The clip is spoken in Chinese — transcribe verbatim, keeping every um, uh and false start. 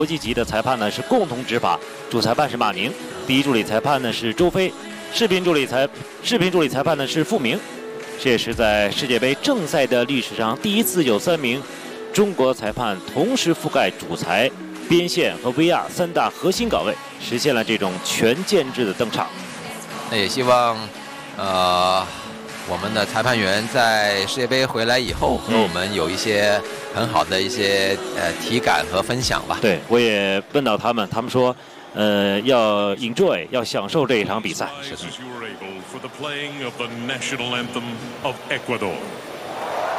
国际级的裁判呢是共同执法，主裁判是马宁，第一助理裁判呢是周飞，视频助理裁视频助理裁判呢是傅明。这也是在世界杯正赛的历史上第一次有三名中国裁判同时覆盖主裁、边线和 V R 三大核心岗位，实现了这种全建制的登场。 那也希望，呃。 我们的裁判员在世界杯回来以后，和我们有一些很好的一些呃体感和分享吧。 对，我也问到他们，他们说，呃，要 enjoy， 要享受这一场比赛。 是的。